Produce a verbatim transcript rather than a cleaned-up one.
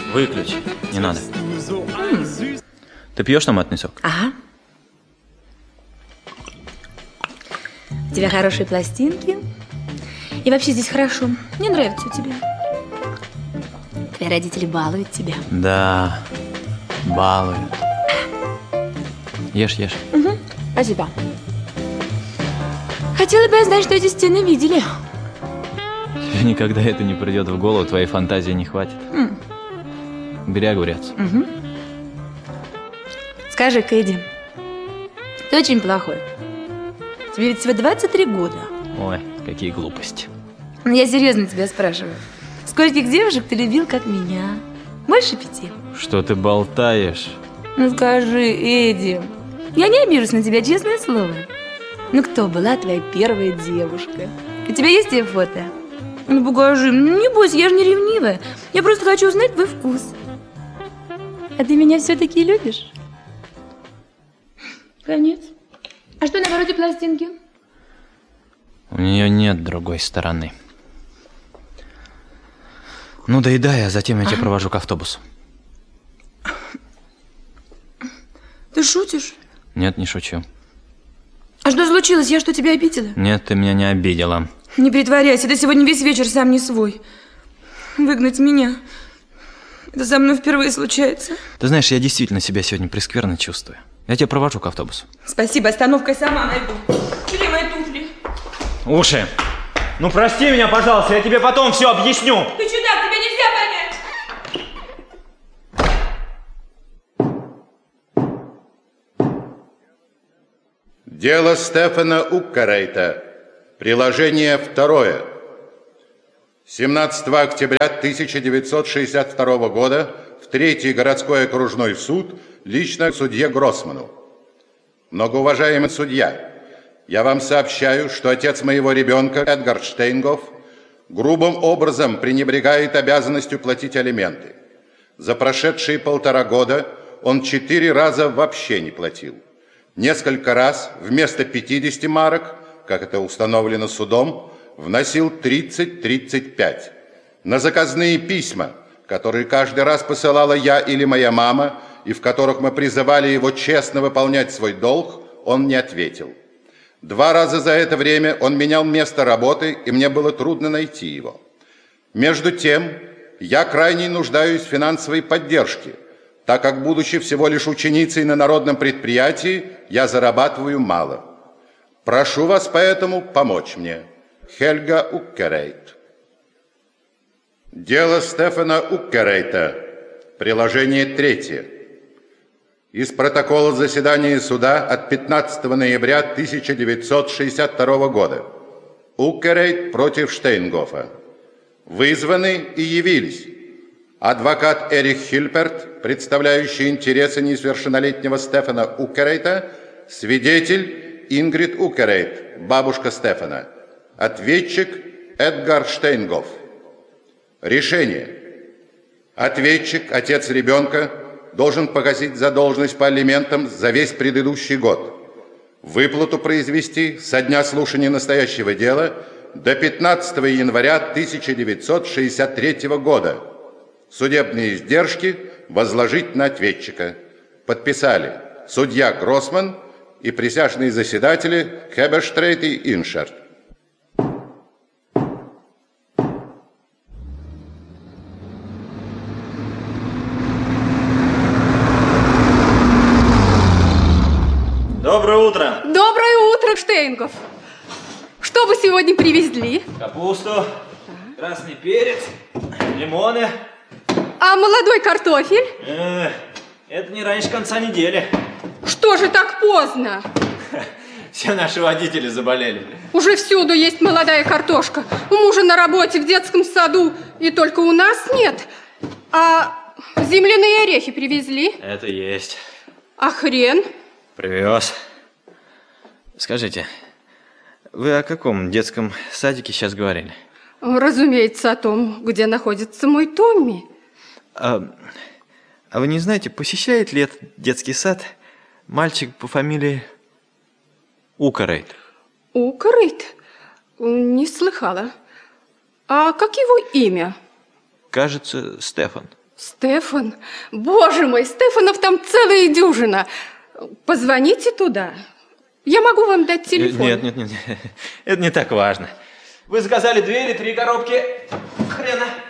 Выключи, не надо. М. Ты пьешь томатный сок? Ага. У тебя хорошие пластинки. И вообще здесь хорошо. Мне нравится у тебя. Твои родители балуют тебя. Да, балуют. Ешь, ешь. Угу, спасибо. Хотела бы я знать, что эти стены видели. Тебе никогда это не придет в голову, твоей фантазии не хватит. М. Бери огурец. Угу. Скажи, Кэдди, ты очень плохой. Тебе ведь всего двадцать три года. Ой, какие глупости. Я серьезно тебя спрашиваю. Скольких девушек ты любил, как меня? Больше пяти? Что ты болтаешь? Ну скажи, Эдди. Я не обижусь на тебя, честное слово. Ну кто была твоя первая девушка? У тебя есть ее фото? Ну покажи, ну не бойся, я же не ревнивая. Я просто хочу узнать твой вкус. А ты меня все-таки любишь? Конец. А что на вороте пластинки? У нее нет другой стороны. Ну, доедай, а затем я тебя провожу к автобусу. Ты шутишь? Нет, не шучу. А что случилось? Я что, тебя обидела? Нет, ты меня не обидела. Не притворяйся, ты сегодня весь вечер сам не свой. Выгнать меня. Это со мной впервые случается. Ты знаешь, я действительно себя сегодня прескверно чувствую. Я тебя провожу к автобусу. Спасибо, остановкой сама найду. Где мои туфли? Уши! Ну прости меня, пожалуйста, я тебе потом все объясню. Ты чудак, тебя нельзя понять. Дело Стефана Уккерейта. Приложение второе. семнадцатого октября тысяча девятьсот шестьдесят второго года в Третий городской окружной суд лично судье Гроссману. Многоуважаемый судья, я вам сообщаю, что отец моего ребенка, Эдгар Штейнгоф, грубым образом пренебрегает обязанностью платить алименты. За прошедшие полтора года он четыре раза вообще не платил. Несколько раз вместо пятидесяти марок, как это установлено судом, вносил тридцать-тридцать пять. На заказные письма, которые каждый раз посылала я или моя мама, и в которых мы призывали его честно выполнять свой долг, он не ответил. Два раза за это время он менял место работы, и мне было трудно найти его. Между тем, я крайне нуждаюсь в финансовой поддержке, так как, будучи всего лишь ученицей на народном предприятии, я зарабатываю мало. Прошу вас поэтому помочь мне. Хельга Уккерейт. Дело Стефана Уккерейта. Приложение третье. Из протокола заседания суда от пятнадцатого ноября тысяча девятьсот шестьдесят второго года. Уккерейт против Штейнгофа. Вызваны и явились адвокат Эрих Хильперт, представляющий интересы несовершеннолетнего Стефана Уккерейта, свидетель Ингрид Уккерейт, бабушка Стефана, ответчик Эдгар Штейнгоф. Решение. Ответчик, отец ребенка, должен погасить задолженность по алиментам за весь предыдущий год. Выплату произвести со дня слушания настоящего дела до пятнадцатого января тысяча девятьсот шестьдесят третьего года. Судебные издержки возложить на ответчика. Подписали судья Гроссман и присяжные заседатели Хеберштрейт и Иншерт. Доброе утро! Доброе утро, Штейнгоф! Что вы сегодня привезли? Капусту, красный перец, лимоны. А молодой картофель? Э, это не раньше конца недели. Что же так поздно? Все наши водители заболели. Уже всюду есть молодая картошка. У мужа на работе, в детском саду. И только у нас нет. А земляные орехи привезли? Это есть. А хрен? Привез. Скажите, вы о каком детском садике сейчас говорили? Разумеется, о том, где находится мой Томми. А, а вы не знаете, посещает ли этот детский сад мальчик по фамилии Уккерейт? Уккерейт? Не слыхала. А как его имя? Кажется, Стефан. Стефан? Боже мой, Стефанов там целая дюжина. Позвоните туда. Я могу вам дать телефон. Нет, нет, нет, нет. Это не так важно. Вы заказали две или три коробки хрена.